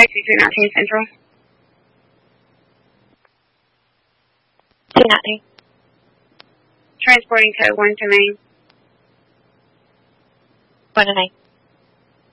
2219 Central. 219. Transporting code 1 to Main. 1 to Main.